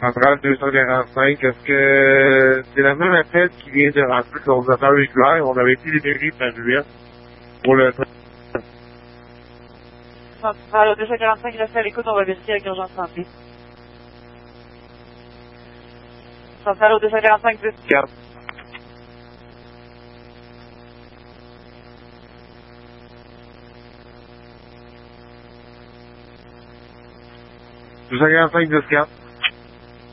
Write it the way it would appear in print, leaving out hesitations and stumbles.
Centrale 245, est-ce que c'est la même appel qui vient de rentrer sur l'ordinateur véhiculaire? On avait été libéré par l'US pour le... Centrale 245, restez à l'écoute, on va vérifier avec urgence santé. Centrale 245, 4. Deux 245, 10-4.